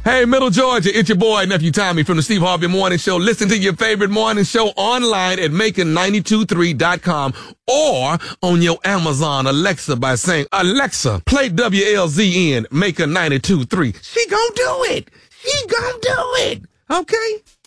Hey, Middle Georgia, it's your boy, Nephew Tommy from the Steve Harvey Morning Show. Listen to your favorite morning show online at Macon923.com or on your Amazon Alexa by saying, Alexa, play WLZN Macon 92.3. She gonna do it. She gonna do it. Okay?